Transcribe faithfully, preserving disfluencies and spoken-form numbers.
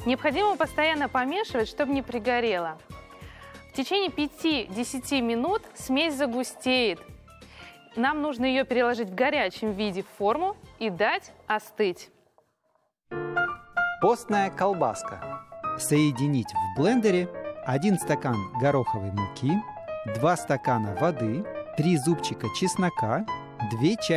Необходимо постоянно помешивать, чтобы не пригорело. В течение пяти-десяти минут смесь загустеет. Нам нужно ее переложить в горячем виде в форму и дать остыть. Постная колбаска. Соединить в блендере один стакан гороховой муки, два стакана воды, три зубчика чеснока, две чайные